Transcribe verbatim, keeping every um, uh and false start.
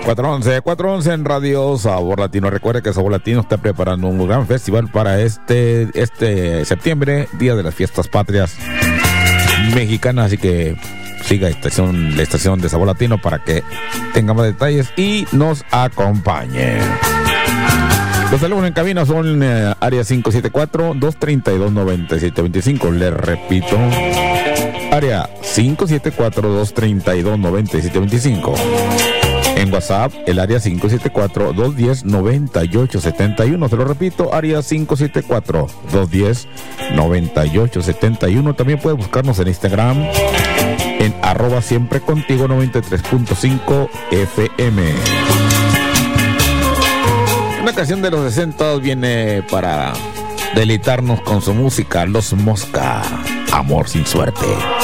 cuatro once, cuatro once en Radio Sabor Latino. Recuerde que Sabor Latino está preparando un gran festival para este, este septiembre, Día de las Fiestas Patrias Mexicanas, así que siga estación, la estación de Sabor Latino para que tenga más detalles y nos acompañe. Los teléfonos en cabina son eh, área cinco siete cuatro, dos tres dos, nueve siete dos cinco. Les repito, área cinco siete cuatro, dos tres dos, nueve siete dos cinco. En WhatsApp, el área cinco siete cuatro, dos uno cero, nueve ocho siete uno. Se lo repito, área cinco siete cuatro, dos uno cero, nueve ocho siete uno. También puede buscarnos en Instagram en arroba siempre contigo noventa y tres punto cinco F M. Una canción de los sesenta viene para deleitarnos con su música, Los Mosca, Amor sin suerte.